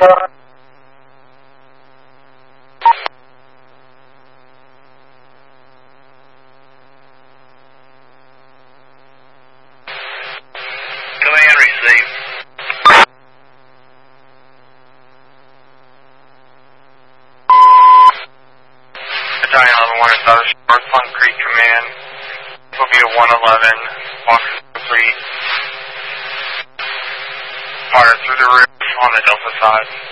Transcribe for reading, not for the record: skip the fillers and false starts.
Command received. Battalion 11 South Shore, Plum Creek Command. This will be a 111. Box is complete. Fire through the roof on the Delta side.